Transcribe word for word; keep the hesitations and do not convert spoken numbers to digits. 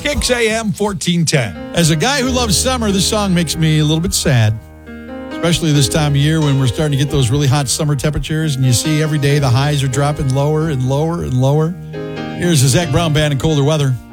Kicks A M fourteen ten. As a guy who loves summer, this song makes me a little bit sad, especially this time of year when we're starting to get those really hot summer temperatures and you see every day the highs are dropping lower and lower and lower. Here's the Zac Brown Band in colder weather.